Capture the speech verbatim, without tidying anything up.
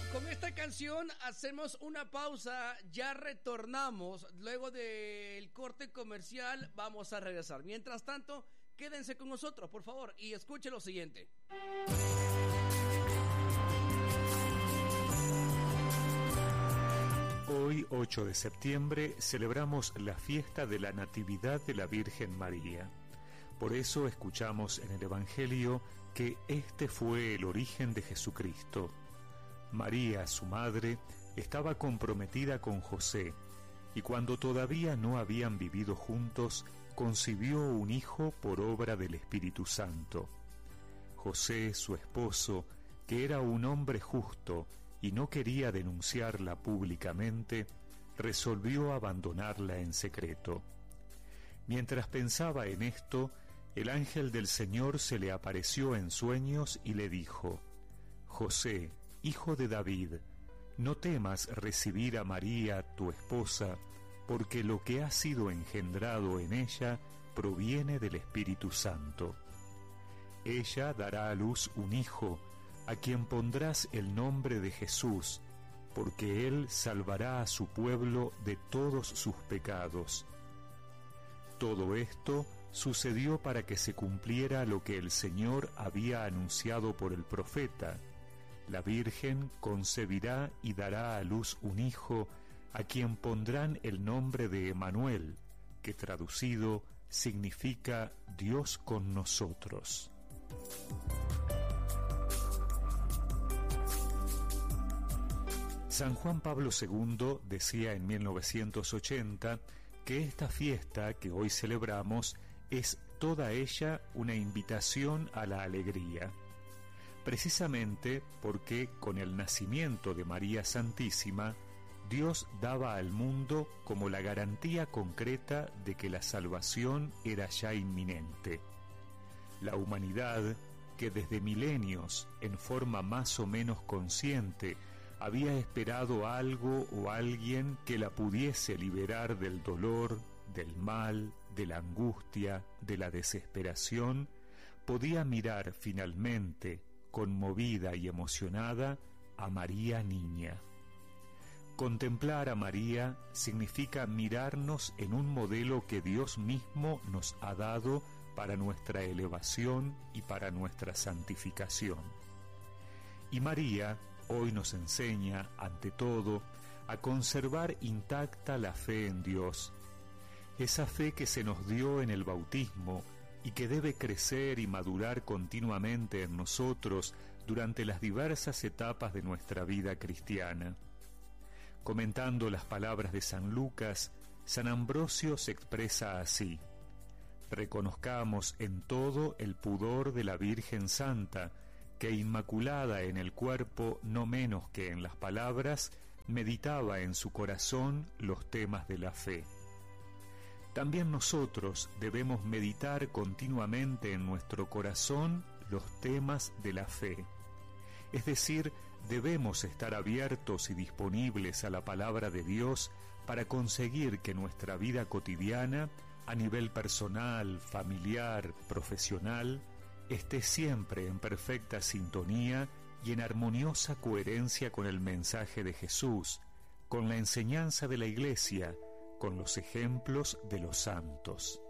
Con esta canción hacemos una pausa, ya retornamos. Luego del corte comercial vamos a regresar. Mientras tanto, quédense con nosotros, por favor, y escuchen lo siguiente. Hoy, ocho de septiembre, celebramos la fiesta de la Natividad de la Virgen María. Por eso escuchamos en el Evangelio que este fue el origen de Jesucristo. María, su madre, estaba comprometida con José, y cuando todavía no habían vivido juntos, concibió un hijo por obra del Espíritu Santo. José, su esposo, que era un hombre justo y no quería denunciarla públicamente, resolvió abandonarla en secreto. Mientras pensaba en esto, el ángel del Señor se le apareció en sueños y le dijo: José, hijo de David, no temas recibir a María, tu esposa, porque lo que ha sido engendrado en ella proviene del Espíritu Santo. Ella dará a luz un hijo, a quien pondrás el nombre de Jesús, porque él salvará a su pueblo de todos sus pecados. Todo esto sucedió para que se cumpliera lo que el Señor había anunciado por el profeta: la Virgen concebirá y dará a luz un hijo, a quien pondrán el nombre de Emmanuel, que traducido significa Dios con nosotros. San Juan Pablo segundo decía en mil novecientos ochenta que esta fiesta que hoy celebramos es toda ella una invitación a la alegría. Precisamente porque con el nacimiento de María Santísima, Dios daba al mundo como la garantía concreta de que la salvación era ya inminente. La humanidad, que desde milenios, en forma más o menos consciente, había esperado algo o alguien que la pudiese liberar del dolor, del mal, de la angustia, de la desesperación, podía mirar finalmente, conmovida y emocionada, a María niña. Contemplar a María significa mirarnos en un modelo que Dios mismo nos ha dado para nuestra elevación y para nuestra santificación. Y María hoy nos enseña, ante todo, a conservar intacta la fe en Dios, esa fe que se nos dio en el bautismo y que debe crecer y madurar continuamente en nosotros durante las diversas etapas de nuestra vida cristiana. Comentando las palabras de San Lucas, San Ambrosio se expresa así: reconozcamos en todo el pudor de la Virgen Santa, que inmaculada en el cuerpo no menos que en las palabras, meditaba en su corazón los temas de la fe. También nosotros debemos meditar continuamente en nuestro corazón los temas de la fe. Es decir, debemos estar abiertos y disponibles a la palabra de Dios para conseguir que nuestra vida cotidiana, a nivel personal, familiar, profesional, esté siempre en perfecta sintonía y en armoniosa coherencia con el mensaje de Jesús, con la enseñanza de la Iglesia, con los ejemplos de los santos.